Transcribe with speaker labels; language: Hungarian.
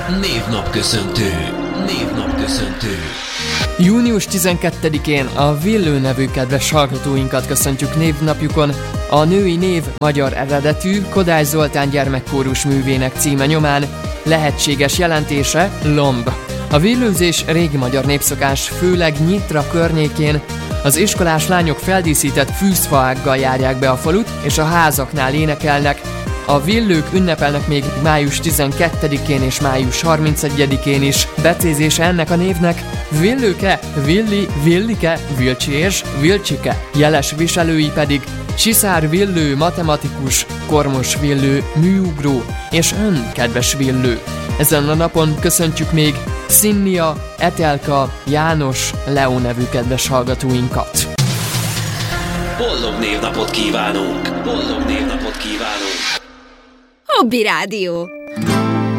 Speaker 1: Névnapköszöntő.
Speaker 2: Június 12-én a Villő nevű kedves hallgatóinkat köszöntjük névnapjukon. A női név magyar eredetű, Kodály Zoltán gyermekkórus művének címe nyomán, lehetséges jelentése lomb. A villőzés régi magyar népszokás, főleg Nyitra környékén. Az iskolás lányok feldíszített fűzfaággal járják be a falut, és a házaknál énekelnek. A villők ünnepelnek még május 12-én és május 31-én is. Becézése ennek a névnek Villőke, Villi, Villike, Vilcsi és Vilcsike. Jeles viselői pedig Csiszár Villő, matematikus, Kormos Villő, műugró és ön, kedves Villő. Ezen a napon köszöntjük még Szinnia, Etelka, János, Leó nevű kedves hallgatóinkat.
Speaker 1: Boldog névnapot kívánunk!
Speaker 3: Hobby Rádió.